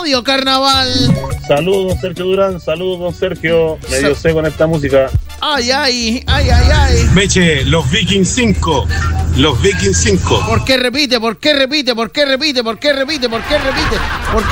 Radio Carnaval. Saludos, don Sergio Durán. Saludos, don Sergio. Medio sé con esta música. Ay. Meche, los Vikings 5. Los Vikings 5. ¿Por qué repite? ¿Por qué repite? ¿Por qué repite? ¿Por qué repite? ¿Por qué repite? ¿Por